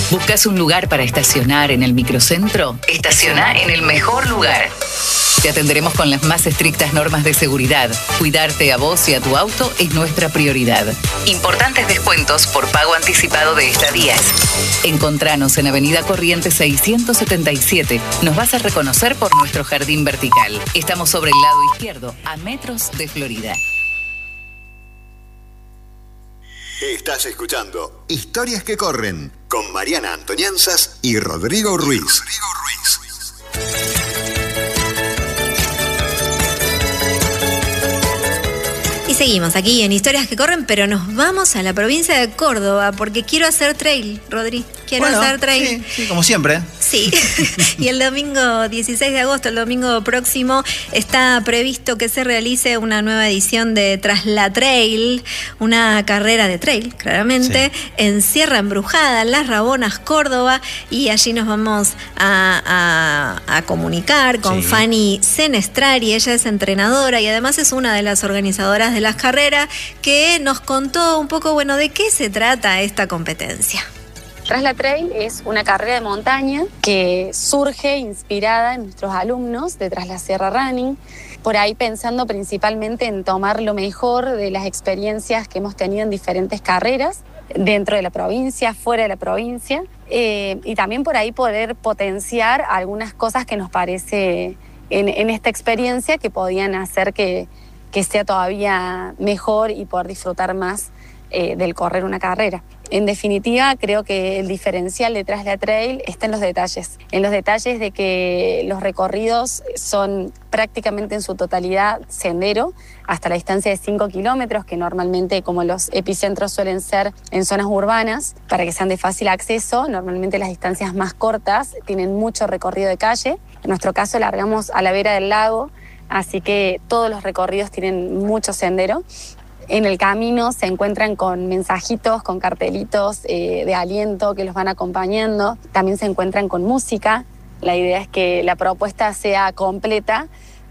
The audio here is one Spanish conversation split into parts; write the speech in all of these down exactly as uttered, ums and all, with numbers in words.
¿Buscas un lugar para estacionar en el microcentro? Estaciona en el mejor lugar. Te atenderemos con las más estrictas normas de seguridad. Cuidarte a vos y a tu auto es nuestra prioridad. Importantes descuentos por pago anticipado de estadías. Encontranos en Avenida Corrientes seiscientos setenta y siete. Nos vas a reconocer por nuestro jardín vertical. Estamos sobre el lado izquierdo, a metros de Florida. Estás escuchando Historias que Corren con Mariana Antonianzas y Rodrigo Ruiz. Rodrigo Ruiz. Y seguimos aquí en Historias que Corren, pero nos vamos a la provincia de Córdoba porque quiero hacer trail, Rodri. Quiero bueno, hacer trail. Sí, sí, como siempre. Sí. Y el domingo dieciséis de agosto, el domingo próximo, está previsto que se realice una nueva edición de Traslatrail, una carrera de trail, claramente, sí, en Sierra Embrujada, Las Rabonas, Córdoba. Y allí nos vamos a, a, a comunicar con sí. Fanny Senestrari. Ella es entrenadora y además es una de las organizadoras de las carreras, que nos contó un poco, bueno, de qué se trata esta competencia. Traslatrail es una carrera de montaña que surge inspirada en nuestros alumnos de Traslasierra Running, por ahí pensando principalmente en tomar lo mejor de las experiencias que hemos tenido en diferentes carreras, dentro de la provincia, fuera de la provincia, eh, y también por ahí poder potenciar algunas cosas que nos parece en, en esta experiencia que podían hacer que, que sea todavía mejor y poder disfrutar más eh, del correr una carrera. En definitiva, creo que el diferencial de Traslatrail está en los detalles. En los detalles de que los recorridos son prácticamente en su totalidad sendero, hasta la distancia de cinco kilómetros, que normalmente, como los epicentros suelen ser en zonas urbanas, para que sean de fácil acceso, normalmente las distancias más cortas tienen mucho recorrido de calle. En nuestro caso, largamos a la vera del lago, así que todos los recorridos tienen mucho sendero. En el camino se encuentran con mensajitos, con cartelitos eh, de aliento que los van acompañando. También se encuentran con música. La idea es que la propuesta sea completa.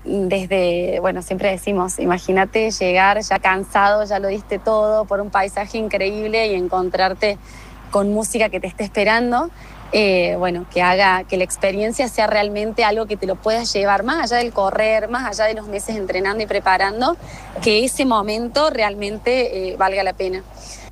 Desde, bueno, siempre decimos, imagínate llegar ya cansado, ya lo diste todo, por un paisaje increíble y encontrarte con música que te esté esperando. Eh, bueno, que haga que la experiencia sea realmente algo que te lo puedas llevar más allá del correr, más allá de los meses entrenando y preparando, que ese momento realmente eh, valga la pena.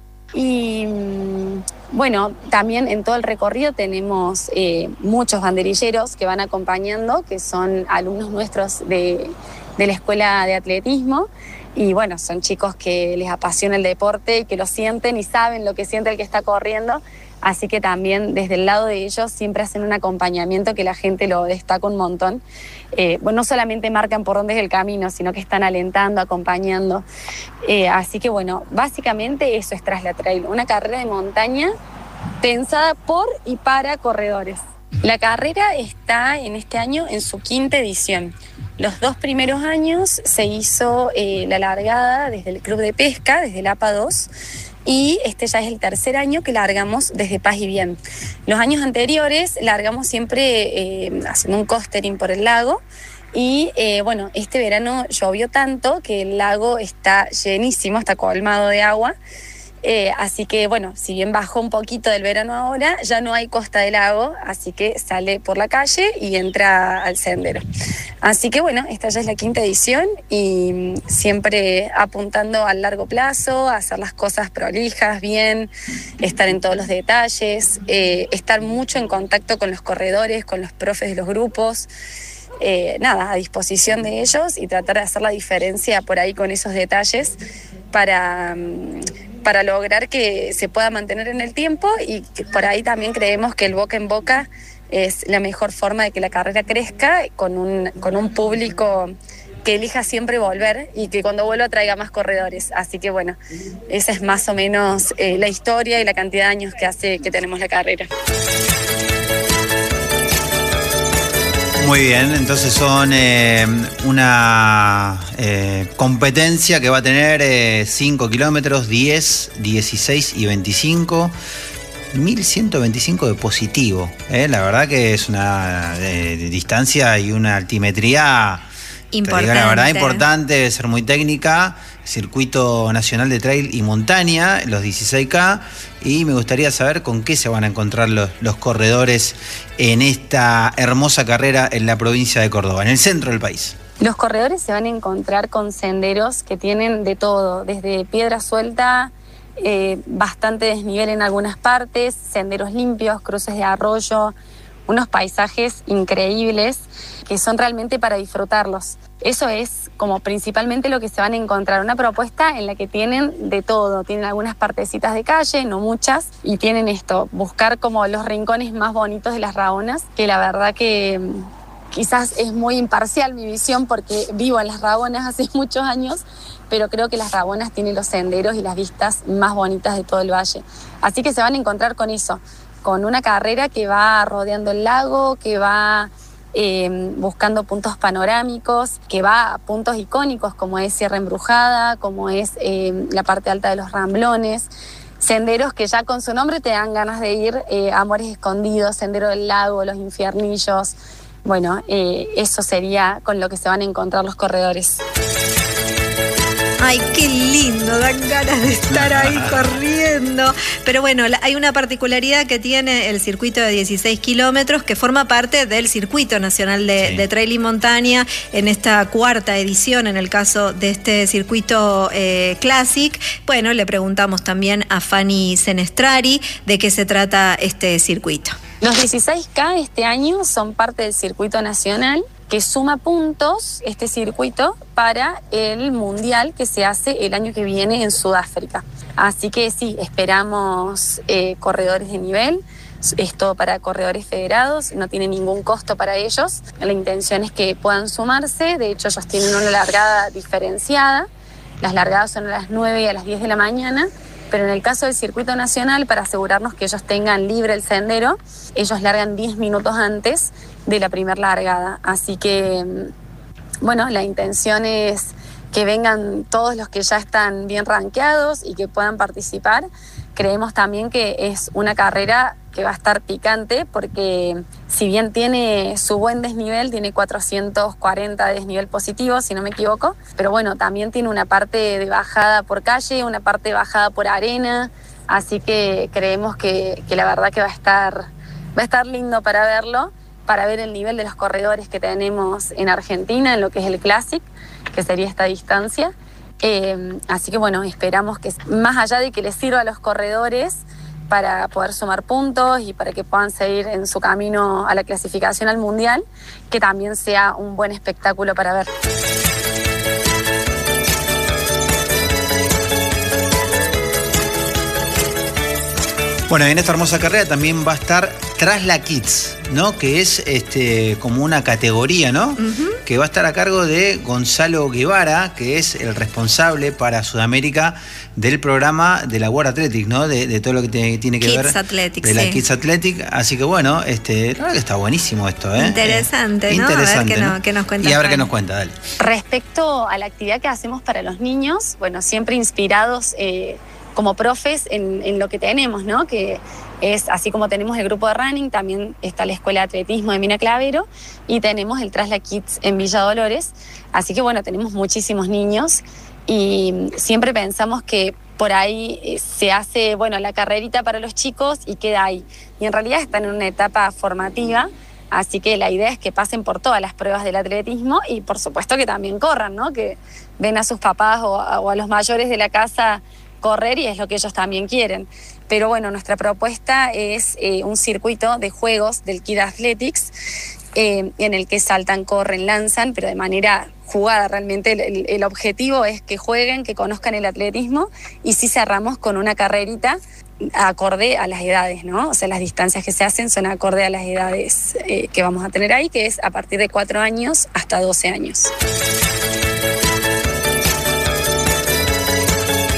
Y bueno, también en todo el recorrido tenemos eh, muchos banderilleros que van acompañando, que son alumnos nuestros de, de la escuela de atletismo. Y bueno, son chicos que les apasiona el deporte y que lo sienten y saben lo que siente el que está corriendo. Así que también desde el lado de ellos siempre hacen un acompañamiento que la gente lo destaca un montón. Eh, bueno, no solamente marcan por dónde es el camino, sino que están alentando, acompañando. Eh, así que bueno, básicamente eso es Traslatrail, una carrera de montaña pensada por y para corredores. La carrera está en este año en su quinta edición. Los dos primeros años se hizo eh, la largada desde el Club de Pesca, desde el A P A dos, y este ya es el tercer año que largamos desde Paz y Bien. Los años anteriores largamos siempre eh, haciendo un costering por el lago y eh, bueno, este verano llovió tanto que el lago está llenísimo, está colmado de agua. Eh, así que bueno, si bien bajó un poquito del verano ahora, ya no hay costa del lago, así que sale por la calle y entra al sendero. Así que bueno, esta ya es la quinta edición y siempre apuntando al largo plazo, a hacer las cosas prolijas, bien, estar en todos los detalles, eh, estar mucho en contacto con los corredores, con los profes de los grupos. Eh, nada, a disposición de ellos y tratar de hacer la diferencia por ahí con esos detalles para... para lograr que se pueda mantener en el tiempo y que por ahí también creemos que el boca en boca es la mejor forma de que la carrera crezca con un, con un público que elija siempre volver y que cuando vuelva traiga más corredores. Así que bueno, esa es más o menos eh, la historia y la cantidad de años que hace que tenemos la carrera. Muy bien, entonces son eh, una eh, competencia que va a tener cinco kilómetros, diez, dieciséis y veinticinco. mil ciento veinticinco de positivo. ¿eh? La verdad que es una eh, distancia y una altimetría, importante. Te digo, la verdad, importante, debe ser muy técnica. Circuito Nacional de Trail y Montaña, los dieciséis K, y me gustaría saber con qué se van a encontrar los, los corredores en esta hermosa carrera en la provincia de Córdoba, en el centro del país. Los corredores se van a encontrar con senderos que tienen de todo, desde piedra suelta, eh, bastante desnivel en algunas partes, senderos limpios, cruces de arroyo, unos paisajes increíbles que son realmente para disfrutarlos. Eso es como principalmente lo que se van a encontrar, una propuesta en la que tienen de todo, tienen algunas partecitas de calle, no muchas, y tienen esto, buscar como los rincones más bonitos de las Raonas, que la verdad que quizás es muy imparcial mi visión porque vivo en las Raonas hace muchos años, pero creo que las Raonas tienen los senderos y las vistas más bonitas de todo el valle. Así que se van a encontrar con eso, con una carrera que va rodeando el lago, que va eh, buscando puntos panorámicos, que va a puntos icónicos como es Sierra Embrujada, como es eh, la parte alta de los Ramblones, senderos que ya con su nombre te dan ganas de ir, eh, Amores Escondidos, Sendero del Lago, Los Infiernillos. Bueno, eh, eso sería con lo que se van a encontrar los corredores. Ay, qué lindo, dan ganas de estar ahí corriendo. Pero bueno, hay una particularidad que tiene el circuito de dieciséis kilómetros que forma parte del Circuito Nacional de, sí. de Trail y Montaña en esta cuarta edición, en el caso de este circuito eh, Classic. Bueno, le preguntamos también a Fanny Senestrari de qué se trata este circuito. Los dieciséis K este año son parte del Circuito Nacional, que suma puntos este circuito para el Mundial que se hace el año que viene en Sudáfrica. Así que sí, esperamos eh, corredores de nivel. Es todo para corredores federados, no tiene ningún costo para ellos. La intención es que puedan sumarse, de hecho ellos tienen una largada diferenciada. Las largadas son a las nueve y a las diez de la mañana, pero en el caso del circuito nacional, para asegurarnos que ellos tengan libre el sendero, ellos largan diez minutos antes de la primera largada. Así que, bueno, la intención es que vengan todos los que ya están bien rankeados y que puedan participar. Creemos también que es una carrera que va a estar picante porque si bien tiene su buen desnivel, tiene cuatrocientos cuarenta de desnivel positivo, si no me equivoco, pero bueno, también tiene una parte de bajada por calle, una parte de bajada por arena, así que creemos que, que la verdad que va a estar, va a estar lindo para verlo, para ver el nivel de los corredores que tenemos en Argentina, en lo que es el Classic, que sería esta distancia. Eh, así que bueno, esperamos que más allá de que les sirva a los corredores para poder sumar puntos y para que puedan seguir en su camino a la clasificación al Mundial, que también sea un buen espectáculo para ver. Bueno, en esta hermosa carrera también va a estar Trasla Kids, ¿no? Que es este como una categoría, ¿no? Uh-huh. Que va a estar a cargo de Gonzalo Guevara, que es el responsable para Sudamérica del programa de la World Athletics, ¿no? De, de todo lo que te, tiene que Kids ver Athletics, de la sí. Kids Athletics. Así que bueno, este, la verdad que está buenísimo esto, ¿eh? Interesante, eh, ¿no? Interesante, a ver qué, ¿no? no, qué nos cuenta. Y a ver Fanny. qué nos cuenta, dale. Respecto a la actividad que hacemos para los niños, bueno, siempre inspirados eh, como profes en, en lo que tenemos, ¿no? Que es así como tenemos el grupo de running, también está la escuela de atletismo de Mina Clavero y tenemos el Trasla Kids en Villa Dolores. Así que bueno, tenemos muchísimos niños y siempre pensamos que por ahí se hace, bueno, la carrerita para los chicos y queda ahí. Y en realidad están en una etapa formativa, así que la idea es que pasen por todas las pruebas del atletismo y por supuesto que también corran, ¿no? Que ven a sus papás o a, o a los mayores de la casa correr y es lo que ellos también quieren. Pero bueno, nuestra propuesta es eh, un circuito de juegos del Kid Athletics eh, en el que saltan, corren, lanzan, pero de manera jugada. Realmente el, el, el objetivo es que jueguen, que conozcan el atletismo y sí cerramos con una carrerita acorde a las edades, ¿no? O sea, las distancias que se hacen son acorde a las edades eh, que vamos a tener ahí, que es a partir de cuatro años hasta doce años.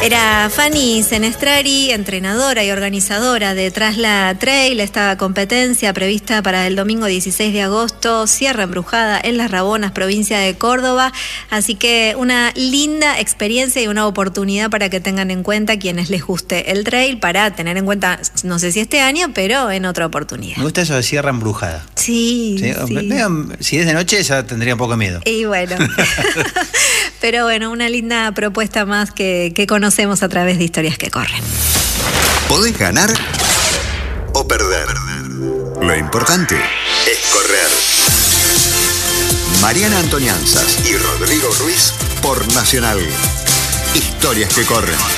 Era Fanny Senestrari, entrenadora y organizadora de Trasla Trail, esta competencia prevista para el domingo dieciséis de agosto, Sierra Embrujada en Las Rabonas, provincia de Córdoba. Así que una linda experiencia y una oportunidad para que tengan en cuenta quienes les guste el trail, para tener en cuenta, no sé si este año, pero en otra oportunidad. Me gusta eso de Sierra Embrujada. Sí, ¿Sí? sí. Vean, si es de noche ya tendría un poco de miedo. Y bueno, pero bueno, una linda propuesta más que, que conocemos a través de Historias que Corren. Podés ganar o perder. Lo importante es correr. Mariana Antonianzas y Rodrigo Ruiz por Nacional. Historias que Corren.